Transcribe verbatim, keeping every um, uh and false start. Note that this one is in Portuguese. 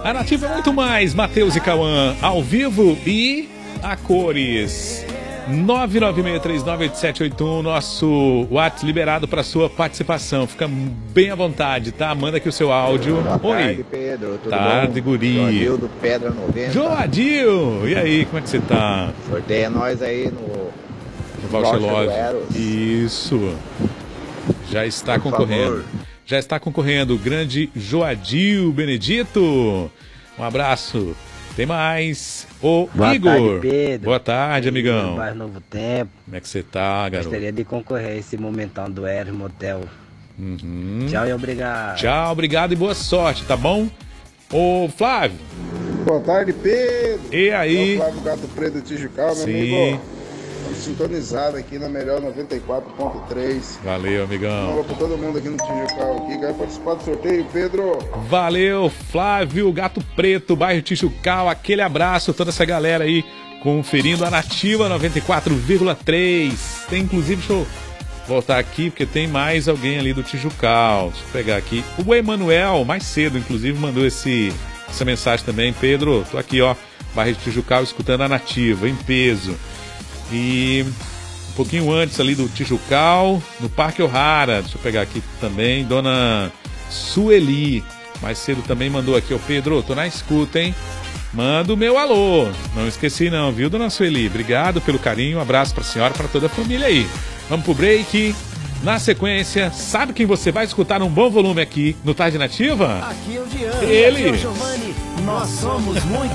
A Nativa é muito mais. Matheus e Cauã ao vivo e a cores. nove nove seis três nove oito sete oito um, nosso WhatsApp liberado para sua participação. Fica bem à vontade, tá? Manda aqui o seu áudio. Boa Oi. tarde, Pedro. Tudo tarde, bom? guri. Joadil do Pedra noventa. Joadil! E aí, como é que você tá? Sorteia nós aí no... No Voucher Lodge. Eros. Isso. Já está Por concorrendo. favor. Já está concorrendo o grande Joadil Benedito. Um abraço. Tem mais. O Boa Igor. tarde, Pedro. Boa tarde, amigão. Mais Novo Tempo. Como é que você tá, garoto? Gostaria de concorrer a esse momentão do Eros Motel. Uhum. Tchau e obrigado. Tchau, obrigado e boa sorte, tá bom? Ô, Flávio. Boa tarde, Pedro. E aí? É o Flávio Gato Preto de Tijucal, meu Sim. amigo. Estamos sintonizados aqui na Melhor noventa e quatro ponto três. Valeu, Um amigão. alô pra todo mundo aqui no Tijucal aqui. Quer participar do sorteio, Pedro? Valeu, Flávio Gato Preto, bairro Tijucal. Aquele abraço, toda essa galera aí conferindo a Nativa noventa e quatro vírgula três. Tem inclusive, deixa eu voltar aqui, porque tem mais alguém ali do Tijucal. Deixa eu pegar aqui. O Emanuel, mais cedo, inclusive, mandou esse, essa mensagem também. Pedro, tô aqui, ó, bairro de Tijucal, escutando a Nativa, em peso. E um pouquinho antes ali do Tijucal, no Parque O'Hara, deixa eu pegar aqui também, dona Sueli, mais cedo também mandou aqui, ó, Pedro, tô na escuta, hein? Manda o meu alô, não esqueci não, viu, dona Sueli? Obrigado pelo carinho, um abraço pra senhora, pra toda a família aí. Vamos pro break, na sequência, sabe quem você vai escutar num bom volume aqui no Tarde Nativa? Aqui é o Diano. Ele. Aqui é o Giovanni. Nós somos muito